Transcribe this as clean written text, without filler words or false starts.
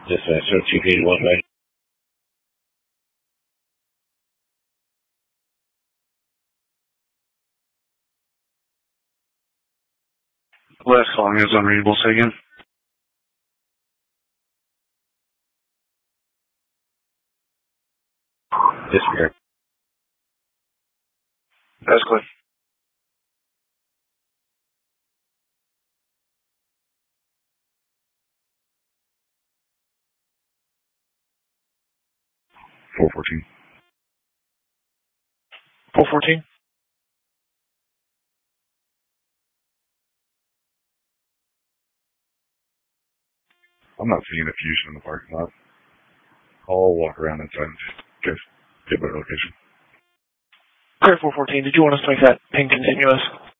Dispatch 281 right. Last calling is unreadable. Say again. Disregard. That's clear. Four 14. 414. I'm not seeing a fusion in the parking lot. I'll walk around inside and just get better location. Clear 414. Did you want us to make that ping continuous?